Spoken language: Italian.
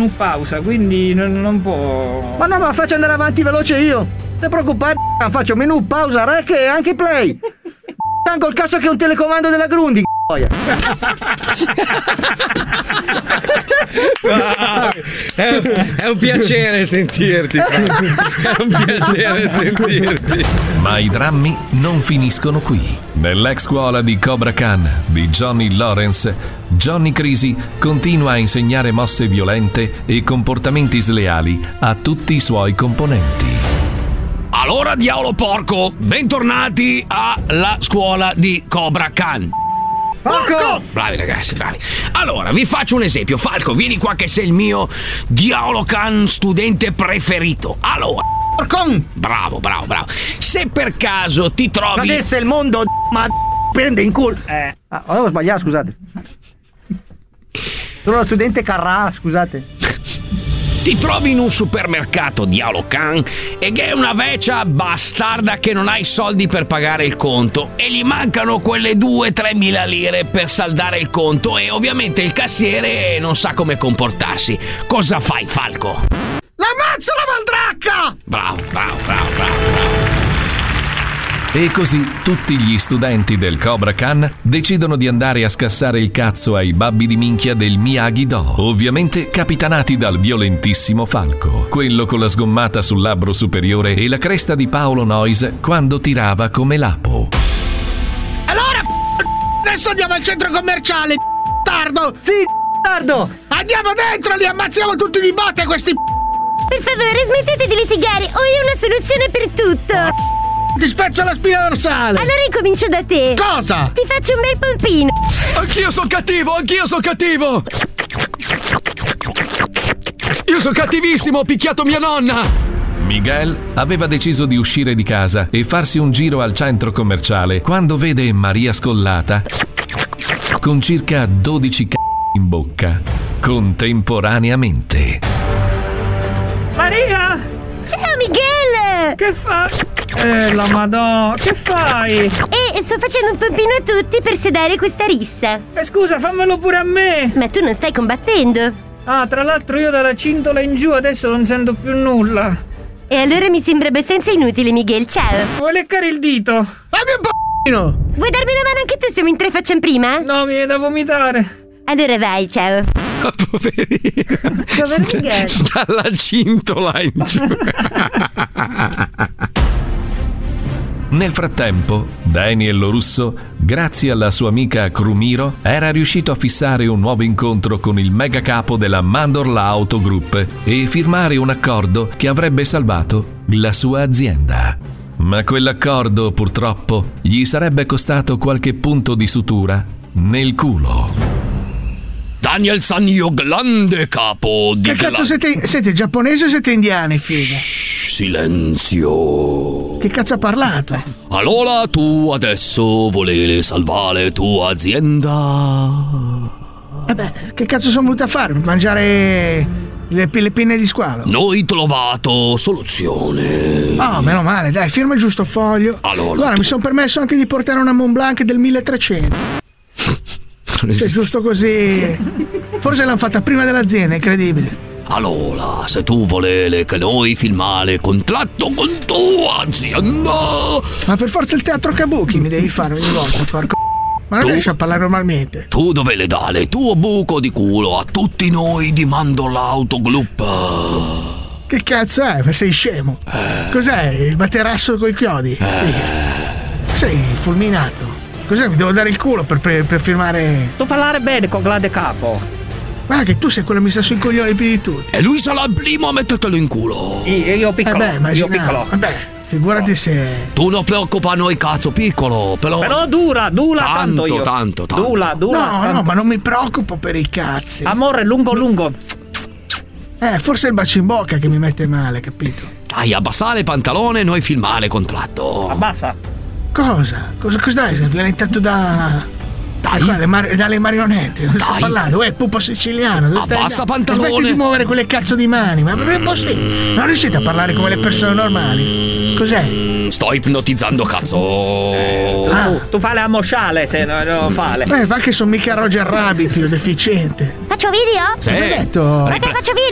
menu pausa, quindi non può. Ma no, ma faccio andare avanti veloce io. Non ti preoccupare, faccio menu, pausa, rec e anche play. Tanto il cazzo che è un telecomando della Grundy. È un piacere sentirti. È un piacere sentirti. Ma i drammi non finiscono qui. Nell'ex scuola di Cobra Khan di Johnny Lawrence, Johnny Crisi continua a insegnare mosse violente e comportamenti sleali a tutti i suoi componenti. Allora, diavolo porco, bentornati alla scuola di Cobra Khan. Porco! Bravi ragazzi, bravi. Allora, vi faccio un esempio. Falco, vieni qua che sei il mio diavolo Khan studente preferito. Allora, Porcon! bravo. Se per caso ti trovi... Adesso il mondo ma prende in culo. Ho sbagliato, scusate. Sono uno studente Carrà, scusate. Ti trovi in un supermercato, diavolo Khan, e che è una vecchia bastarda che non ha i soldi per pagare il conto e gli mancano quelle 2-3 mila lire per saldare il conto e ovviamente il cassiere non sa come comportarsi. Cosa fai, Falco? L'ammazzo la maldracca! Bravo. E così tutti gli studenti del Cobra Khan decidono di andare a scassare il cazzo ai babbi di minchia del Miyagi-Do, ovviamente capitanati dal violentissimo Falco, quello con la sgommata sul labbro superiore e la cresta di Paolo Noyes quando tirava come lapo. Allora, adesso andiamo al centro commerciale, tardo! Sì, tardo! Andiamo dentro, li ammazziamo tutti di botte questi Per favore, smettete di litigare, ho io una soluzione per tutto. Ti spezzo la spina dorsale! Allora incomincio da te. Cosa? Ti faccio un bel pompino. Anch'io sono cattivo! Io sono cattivissimo, ho picchiato mia nonna! Miguel aveva deciso di uscire di casa e farsi un giro al centro commerciale quando vede Maria Scollata con circa 12 in bocca contemporaneamente. Maria! Ciao Miguel! Che fai? La madonna, che fai? E sto facendo un pompino a tutti per sedare questa rissa. Scusa, fammelo pure a me! Ma tu non stai combattendo. Ah, tra l'altro io dalla cintola in giù adesso non sento più nulla. E allora mi sembra abbastanza inutile, Miguel, ciao. Vuoi leccare il dito? Fammi un po'! Vuoi darmi una mano anche tu, siamo in tre, facciamo prima? No, mi viene da vomitare. Allora vai, ciao. Poverino. Povero Miguel. Dalla cintola in giù. Nel frattempo, Daniel Lorusso, grazie alla sua amica Crumiro, era riuscito a fissare un nuovo incontro con il mega capo della Mandorla Auto Group e firmare un accordo che avrebbe salvato la sua azienda. Ma quell'accordo, purtroppo, gli sarebbe costato qualche punto di sutura nel culo. Daniel San, io grande capo di... Che cazzo siete giapponesi o siete indiani, figa? Silenzio. Che cazzo ha parlato? Allora tu adesso volevi salvare tua azienda? Che cazzo sono venuto a fare? Mangiare le pinne di squalo? Noi trovato soluzione. Oh, meno male, dai, firma il giusto foglio. Allora, guarda, mi sono permesso anche di portare una Mont Blanc del 1300. Se giusto così. Forse l'hanno fatta prima dell'azienda, incredibile. Allora, se tu volevi che noi filmare contratto con tua azienda... Ma per forza il teatro Kabuki mi devi fare ogni volta, porco. Ma non riesci a parlare normalmente. Tu dovevi dare il tuo buco di culo a tutti noi di Mandorla Auto Group. Che cazzo è? Ma sei scemo? Cos'è? Il materasso coi chiodi? Sei fulminato. Cos'è? Mi devo dare il culo per firmare... Tu parlare bene con grande capo. Guarda che tu sei quello che mi sta sui coglioni più di tutti. E lui sarà il primo a mettertelo in culo. Io piccolo. Io piccolo. Vabbè, figurati se... Tu non preoccupa noi cazzo piccolo. Però dura tanto io. Tanto. No, ma non mi preoccupo per i cazzi. Amore, lungo. Forse è il bacio in bocca che mi mette male, capito? Dai, abbassare il pantalone e noi filmare contratto. Abbassa. Cosa dai? Sei violentato dalle marionette. Non sto parlando, pupo siciliano. Abbassa pantalone. Smetti di muovere quelle cazzo di mani. Ma non è possibile. Non riuscite a parlare come le persone normali. Cos'è? Sto ipnotizzando cazzo. Tu fai la mosciale se non fale. Va che sono mica Roger Rabbit, io deficiente. Faccio video? Sì. Ho detto. Faccio video?